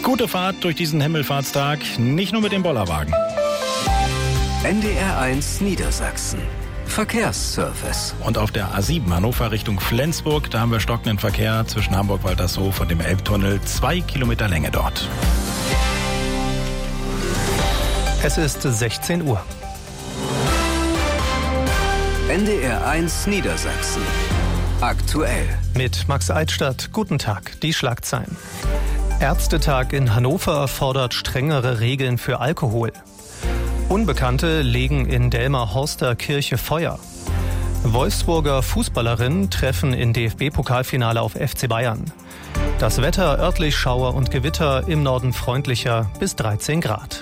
Gute Fahrt durch diesen Himmelfahrtstag, nicht nur mit dem Bollerwagen. NDR1 Niedersachsen. Verkehrsservice. Und auf der A7 Hannover Richtung Flensburg, da haben wir stockenden Verkehr zwischen Hamburg-Waltershof und dem Elbtunnel. 2 Kilometer Länge dort. Es ist 16 Uhr. NDR1 Niedersachsen. Aktuell. Mit Max Eidstadt. Guten Tag. Die Schlagzeilen. Ärztetag in Hannover fordert strengere Regeln für Alkohol. Unbekannte legen in Delmer-Horster Kirche Feuer. Wolfsburger Fußballerinnen treffen im DFB-Pokalfinale auf FC Bayern. Das Wetter örtlich Schauer und Gewitter, im Norden freundlicher bis 13 Grad.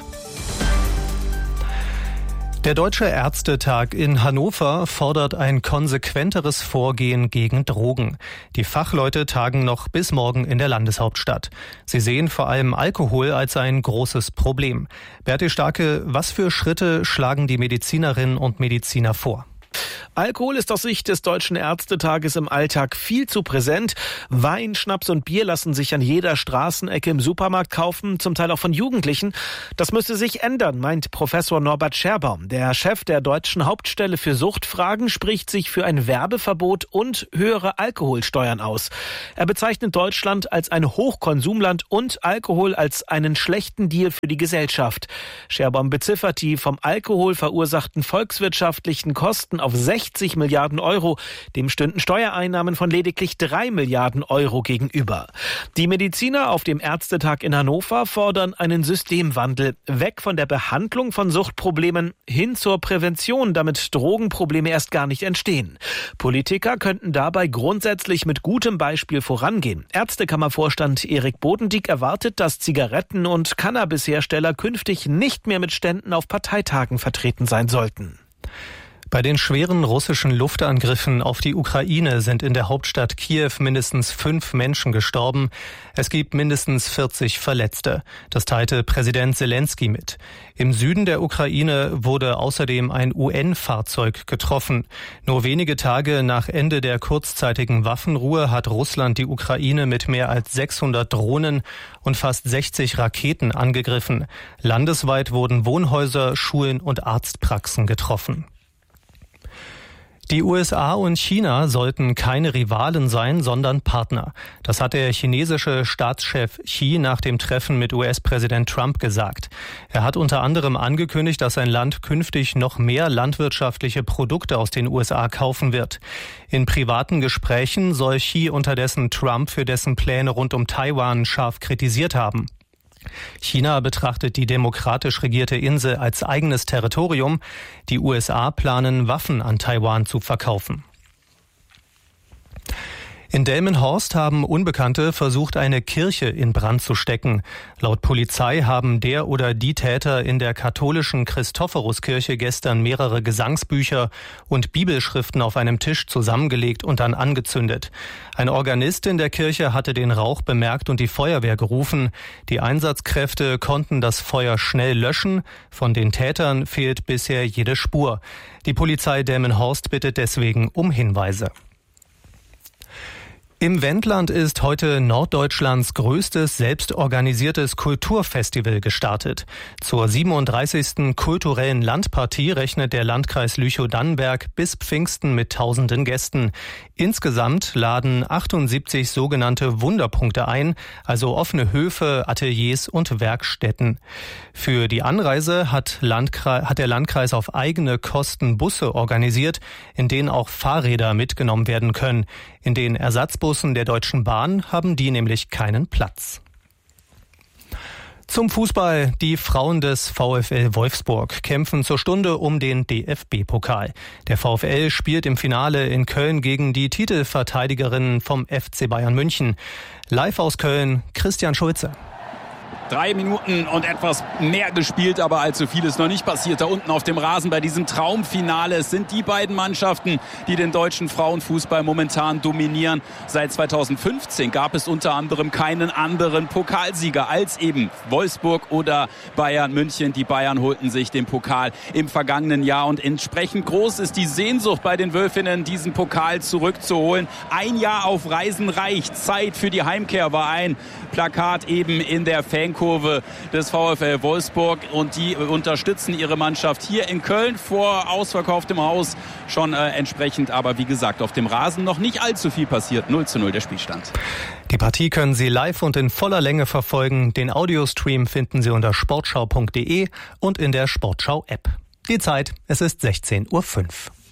Der Deutsche Ärztetag in Hannover fordert ein konsequenteres Vorgehen gegen Drogen. Die Fachleute tagen noch bis morgen in der Landeshauptstadt. Sie sehen vor allem Alkohol als ein großes Problem. Berti Starke, was für Schritte schlagen die Medizinerinnen und Mediziner vor? Alkohol ist aus Sicht des Deutschen Ärztetages im Alltag viel zu präsent. Wein, Schnaps und Bier lassen sich an jeder Straßenecke im Supermarkt kaufen, zum Teil auch von Jugendlichen. Das müsste sich ändern, meint Professor Norbert Scherbaum. Der Chef der Deutschen Hauptstelle für Suchtfragen spricht sich für ein Werbeverbot und höhere Alkoholsteuern aus. Er bezeichnet Deutschland als ein Hochkonsumland und Alkohol als einen schlechten Deal für die Gesellschaft. Scherbaum beziffert die vom Alkohol verursachten volkswirtschaftlichen Kosten auf 60 Milliarden Euro. Dem stünden Steuereinnahmen von lediglich 3 Milliarden Euro gegenüber. Die Mediziner auf dem Ärztetag in Hannover fordern einen Systemwandel. Weg von der Behandlung von Suchtproblemen hin zur Prävention, damit Drogenprobleme erst gar nicht entstehen. Politiker könnten dabei grundsätzlich mit gutem Beispiel vorangehen. Ärztekammervorstand Erik Bodendieck erwartet, dass Zigaretten- und Cannabishersteller künftig nicht mehr mit Ständen auf Parteitagen vertreten sein sollten. Bei den schweren russischen Luftangriffen auf die Ukraine sind in der Hauptstadt Kiew mindestens 5 Menschen gestorben. Es gibt mindestens 40 Verletzte. Das teilte Präsident Selenskyj mit. Im Süden der Ukraine wurde außerdem ein UN-Fahrzeug getroffen. Nur wenige Tage nach Ende der kurzzeitigen Waffenruhe hat Russland die Ukraine mit mehr als 600 Drohnen und fast 60 Raketen angegriffen. Landesweit wurden Wohnhäuser, Schulen und Arztpraxen getroffen. Die USA und China sollten keine Rivalen sein, sondern Partner. Das hat der chinesische Staatschef Xi nach dem Treffen mit US-Präsident Trump gesagt. Er hat unter anderem angekündigt, dass sein Land künftig noch mehr landwirtschaftliche Produkte aus den USA kaufen wird. In privaten Gesprächen soll Xi unterdessen Trump für dessen Pläne rund um Taiwan scharf kritisiert haben. China betrachtet die demokratisch regierte Insel als eigenes Territorium. Die USA planen, Waffen an Taiwan zu verkaufen. In Delmenhorst haben Unbekannte versucht, eine Kirche in Brand zu stecken. Laut Polizei haben der oder die Täter in der katholischen Christophoruskirche gestern mehrere Gesangsbücher und Bibelschriften auf einem Tisch zusammengelegt und dann angezündet. Ein Organist in der Kirche hatte den Rauch bemerkt und die Feuerwehr gerufen. Die Einsatzkräfte konnten das Feuer schnell löschen. Von den Tätern fehlt bisher jede Spur. Die Polizei Delmenhorst bittet deswegen um Hinweise. Im Wendland ist heute Norddeutschlands größtes selbstorganisiertes Kulturfestival gestartet. Zur 37. kulturellen Landpartie rechnet der Landkreis Lüchow-Dannenberg bis Pfingsten mit tausenden Gästen. Insgesamt laden 78 sogenannte Wunderpunkte ein, also offene Höfe, Ateliers und Werkstätten. Für die Anreise hat der Landkreis auf eigene Kosten Busse organisiert, in denen auch Fahrräder mitgenommen werden können. In den Ersatzbussen der Deutschen Bahn haben die nämlich keinen Platz. Zum Fußball. Die Frauen des VfL Wolfsburg kämpfen zur Stunde um den DFB-Pokal. Der VfL spielt im Finale in Köln gegen die Titelverteidigerinnen vom FC Bayern München. Live aus Köln, Christian Schulze. 3 Minuten und etwas mehr gespielt, aber allzu viel ist noch nicht passiert. Da unten auf dem Rasen bei diesem Traumfinale. Es sind die beiden Mannschaften, die den deutschen Frauenfußball momentan dominieren. Seit 2015 gab es unter anderem keinen anderen Pokalsieger als eben Wolfsburg oder Bayern München. Die Bayern holten sich den Pokal im vergangenen Jahr und entsprechend groß ist die Sehnsucht bei den Wölfinnen, diesen Pokal zurückzuholen. 1 Jahr auf Reisen reicht. Zeit für die Heimkehr war ein Plakat eben in der Fankurve Fankurve des VfL Wolfsburg und die unterstützen ihre Mannschaft hier in Köln vor ausverkauftem Haus schon entsprechend. Aber wie gesagt, auf dem Rasen noch nicht allzu viel passiert. 0:0 der Spielstand. Die Partie können Sie live und in voller Länge verfolgen. Den Audiostream finden Sie unter sportschau.de und in der Sportschau-App. Die Zeit, es ist 16:05 Uhr.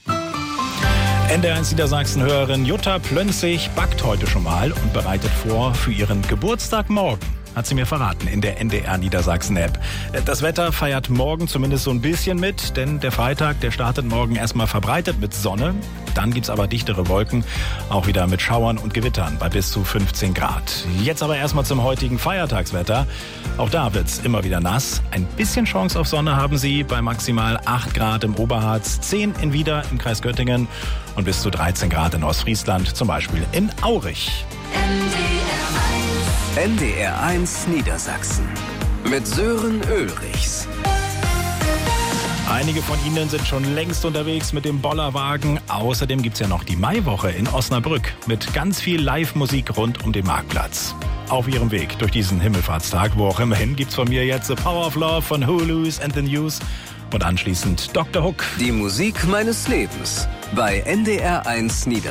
NDR1 Niedersachsen-Hörerin Jutta Plönzig backt heute schon mal und bereitet vor für ihren Geburtstag morgen. Hat sie mir verraten in der NDR Niedersachsen-App. Das Wetter feiert morgen zumindest so ein bisschen mit, denn der Freitag, der startet morgen erstmal verbreitet mit Sonne. Dann gibt's aber dichtere Wolken, auch wieder mit Schauern und Gewittern bei bis zu 15 Grad. Jetzt aber erstmal zum heutigen Feiertagswetter. Auch da wird's immer wieder nass. Ein bisschen Chance auf Sonne haben Sie bei maximal 8 Grad im Oberharz, 10 in Wieder im Kreis Göttingen und bis zu 13 Grad in Ostfriesland, zum Beispiel in Aurich. NDR1 Niedersachsen mit Sören Ulrichs. Einige von Ihnen sind schon längst unterwegs mit dem Bollerwagen. Außerdem gibt's ja noch die Maiwoche in Osnabrück mit ganz viel Live-Musik rund um den Marktplatz. Auf Ihrem Weg durch diesen Himmelfahrtstag, wo auch immerhin, gibt's von mir jetzt The Power of Love von Hulu's and the News und anschließend Dr. Hook. Die Musik meines Lebens bei NDR1 Niedersachsen.